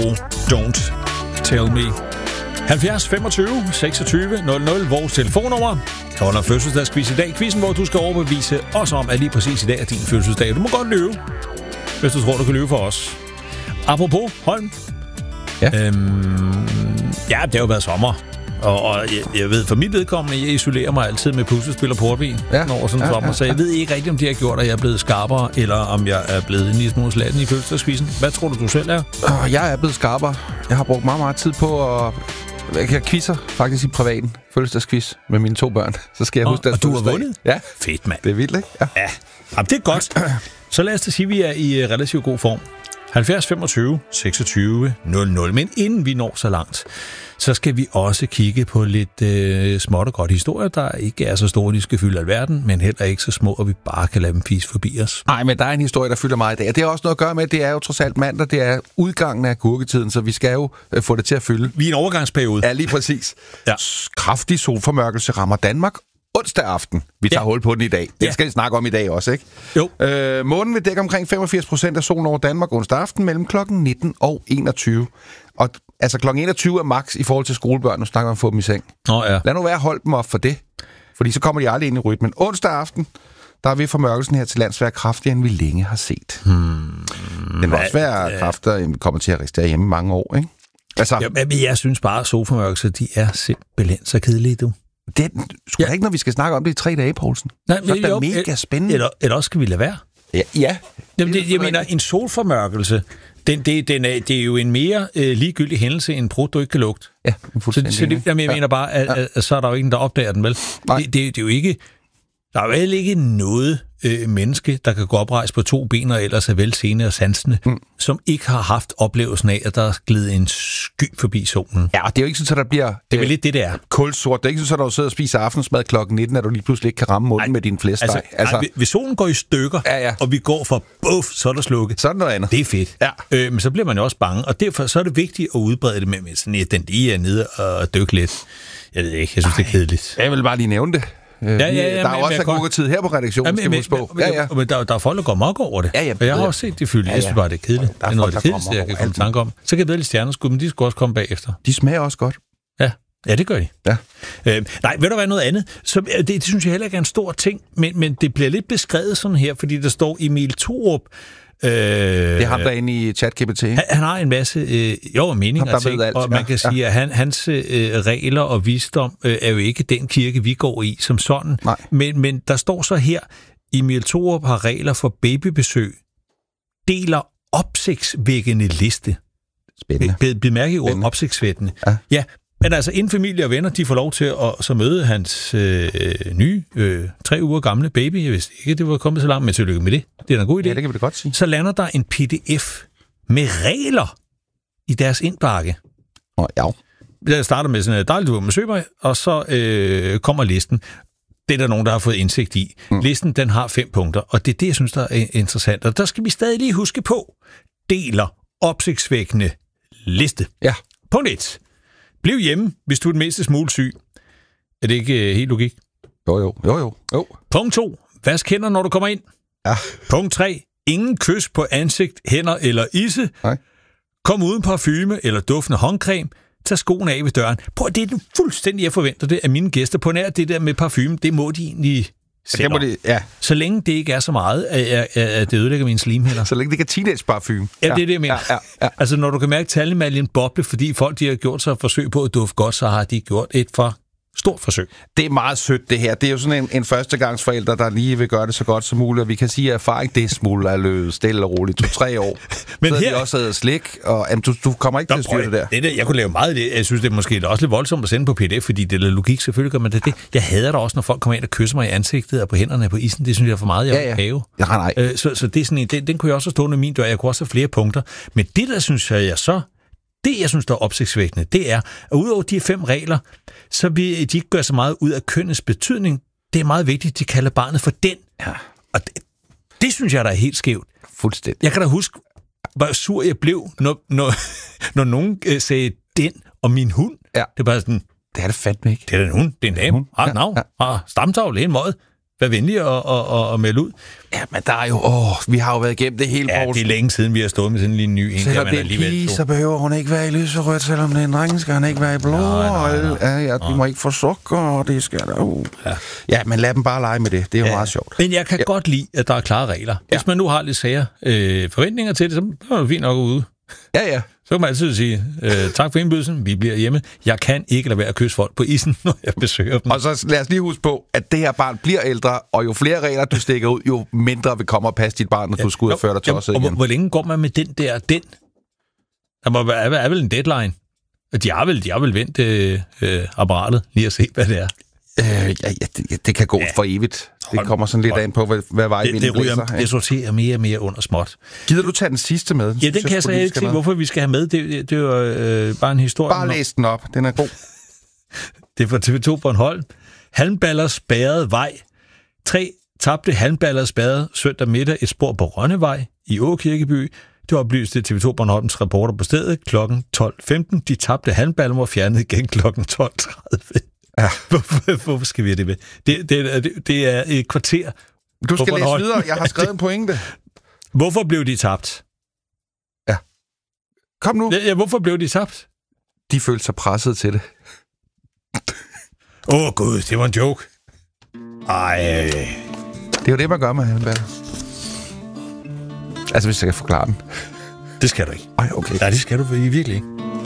og Don't Tell Me. 70 25 26 00, vores telefonnummer. Der holder fødselsdagsquiz i dag. Quizzen, hvor du skal overbevise os om, at lige præcis i dag er din fødselsdag. Du må godt løbe, hvis du tror, du kan løbe for os. Apropos Holm. Ja. Ja, det har jo været sommer. Og jeg ved, for mit vedkommende, jeg isolerer mig altid med puslespil og portvin over sådan en sommer. Så jeg ved ikke rigtig, om det har gjort, at jeg er blevet skarpere, eller om jeg er blevet en lille smule slatten i fødselsdagsquizzen. Hvad tror du selv er? Jeg er blevet skarpere. Jeg har brugt meget, meget tid på at... Jeg quizzer faktisk i privaten. Fødselsdagsquiz med mine 2 børn. Så skal jeg huske deres fødselsdag. Og du har vundet? Ja. Fedt, mand. Det er vildt, ikke? Ja. Jamen, det er godt. Så lad os da sige, at vi er i relativt god form. 70 25 26 00. Men inden vi når så langt, så skal vi også kigge på lidt småt og godt historier, der ikke er så store, de skal fylde alverden, men heller ikke så små, at vi bare kan lade dem fise forbi os. Nej, men der er en historie, der fylder meget i dag. Det har også noget at gøre med, at det er jo trods alt mandag, det er udgangen af gurketiden, så vi skal jo få det til at fylde. Vi er i en overgangsperiode. Ja, lige præcis. Ja. Kraftig solformørkelse rammer Danmark onsdag aften. Vi tager hul på den i dag. Det skal vi snakke om i dag også, ikke? Jo. Månen vil dække omkring 85% af solen over Danmark onsdag aften mellem klokken 19 og 21. Og altså klokken 21 er max i forhold til skolebørn. Nu snakker man om at få dem i seng. Ja. Lad nu være, hold dem op for det. Fordi så kommer de aldrig ind i rytmen. Onsdag aften, der vil formørkelsen her til lands være kraftigere, end vi længe har set. Den vil også være kraftigere, end vi kommer til at restere hjemme i mange år, ikke? Altså, jeg synes bare, at solformørkelser, de er simpelthen så kedelige, du. Det er ikke, når vi skal snakke om det i 3 dage, Poulsen. Nej, men så er det mega spændende. Eller også skal vi lade være. Ja. Jeg mener, en solformørkelse, det er jo en mere ligegyldig hændelse, end brud, du ikke kan lugte. Ja, fuldstændig. Jeg mener bare, at så er der jo ingen, der opdager den, vel? Det er jo ikke... Der er jo heller ikke noget menneske, der kan gå oprejse på 2 ben og ellers er velseende og sansende, som ikke har haft oplevelsen af, at der er glidet en sky forbi solen. Ja, og det er jo ikke sådan, at der bliver... Det er vel lidt det er. Kulsort. Det er ikke sådan, at du sidder og spiser aftensmad klokken 19, at du lige pludselig ikke kan ramme munden med din flæskesteg. Hvis solen går i stykker, og vi går for buff, så er der slukket. Sådan noget andet. Det er fedt. Ja. Men så bliver man jo også bange, og derfor så er det vigtigt at udbrede det med sådan, at den lige er nede og dykke lidt. Jeg ved ikke, jeg synes, det er kedeligt. Jeg vil bare lige nævne det. Der er også gurketid her på redaktionen, skal vi huske på. Men der er folk, der går mok over det. Og jeg har også set det fylde. Jeg synes bare, det er kedeligt. Det er noget af det kedeligste, jeg kan komme i tanke om. Så kan jeg bedre lidt stjerneskud, men de skal også komme bagefter. De smager også godt. Ja, det gør de. Ja. Nej, ved du hvad, noget andet? Så, det synes jeg heller ikke er en stor ting, men det bliver lidt beskrevet sådan her, fordi der står Emil Thorup. Det er ham, der er inde i ChatGPT. Han har en masse meninger og ting, og man kan sige, at hans regler og visdom er jo ikke den kirke, vi går i som sådan. Men der står så her, Emil Thorup har regler for babybesøg, deler opsigtsvækkende liste. Spændende. Bliv mærke i ordet opsigtsvækkende. Ja. Men altså, inden familie og venner, de får lov til at så møde hans nye, 3 uger gamle baby. Jeg vidste ikke, det var kommet så langt, men tillykke med det. Det er en god idé. Ja, det kan vi da godt sige. Så lander der en pdf med regler i deres indbakke. Ja. Jeg starter med sådan en dejligt ord med søgmig, og så kommer listen. Det er der nogen, der har fået indsigt i. Listen, den har 5 punkter, og det er det, jeg synes, der er interessant. Og der skal vi stadig lige huske på, deler opsigtsvækkende liste. Ja. Punkt 1. Bliv hjemme, hvis du er den mindste smule syg. Er det ikke helt logik? Jo. Punkt 2. Vask hænder, når du kommer ind. Ja. Punkt 3. Ingen kys på ansigt, hænder eller isse. Nej. Kom uden parfume eller duftende håndcreme. Tag skoene af ved døren. Prøv, det er fuldstændig, jeg forventer det af mine gæster. På nær det der med parfume, det må de egentlig selv. Så længe det ikke er så meget, at det ødelægger mine slimhinder. Så længe det ikke er teenage-parfume. Ja, det er det, jeg mener. Ja. Altså, når du kan mærke tallemaljen boble, fordi folk de har gjort sig forsøg på at dufte godt, så har de gjort et for stort forsøg. Det er meget sødt, det her. Det er jo sådan en førstegangsforælder, der lige vil gøre det så godt som muligt, og vi kan sige, at erfaring, det smuldrer af løbet, stille og roligt, 2-3 år. Men her... de også havde slik, og du kommer ikke til at styre det der. Det. Jeg kunne lave meget af det. Jeg synes, det er måske også lidt voldsomt at sende på pdf, fordi det er logik, selvfølgelig gør man det. Jeg hader da også, når folk kommer ind og kysser mig i ansigtet og på hænderne på isen. Det synes jeg er for meget, jeg vil have. Nej. Så det er sådan en, den kunne jeg også stå under min dør. Jeg kunne også have flere punkter. Men det der, synes jeg så... Det, jeg synes, der er opsigtsvækkende, det er, at udover de 5 regler, så vil de ikke gøre så meget ud af kønnets betydning. Det er meget vigtigt, at de kalder barnet for den. Ja. Og det synes jeg, der er helt skævt. Fuldstændig. Jeg kan da huske, hvor sur jeg blev, når nogen sagde den og min hund. Ja. Det er bare sådan... Det er det fandme ikke. Det er en hund, det er en dame. Stamtavle, en måde. Vær venlig og melde ud. Ja, men der er jo... vi har jo været igennem det hele, Ja, det er længe siden, vi har stået med sådan en lille ny en. Selvom det er en pige, så behøver hun ikke være i lyserødt. Selvom det er en dreng, skal han ikke være i blå. Nej. De må ikke få sukker, og det skal der... Ja, men lad dem bare lege med det. Det er jo meget sjovt. Men jeg kan godt lide, at der er klare regler. Hvis man nu har lidt sager forventninger til det, så er det fint nok ude. Ja. Så kan man altid sige, tak for indbydelsen, vi bliver hjemme. Jeg kan ikke lade være at kysse folk på isen, når jeg besøger dem. Og så lad os lige huske på, at det her barn bliver ældre, og jo flere regler du stikker ud, jo mindre vil komme og passe dit barn, når du skal ud og føre dig tosset igen. Og hvor længe går man med den? Der er vel en deadline. De har vel vendt apparatet lige at se, hvad det er. Det kan gå for evigt. Det kommer sådan lidt an på, hvad vej vinden blæser. Det sorterer mere og mere under småt. Gider du tage den sidste med? Ja, den kan jeg så ikke se, hvorfor vi skal have med. Det er jo bare en historie. Bare læs den op. Den er god. Det er fra TV2 Bornholm. Halmballer spærrede vej. 3 tabte halmballer spærrede søndag middag et spor på Rønnevej i Åkirkeby. Det oplyste TV2 Bornholms reporter på stedet kl. 12.15. De tabte halmballer var fjernet igen kl. 12.30. Ja. Hvorfor skal vi have det med? Det er et kvarter. Du skal læse videre. Jeg har skrevet en pointe. Hvorfor blev de tabt? Ja. Kom nu. Ja, hvorfor blev de tabt? De følte sig presset til det. Gud, det var en joke. Ej. Det er jo det, man gør med halmballer. Altså, hvis jeg kan forklare den. Det skal du ikke. Ej, okay. Nej, det skal du virkelig ikke.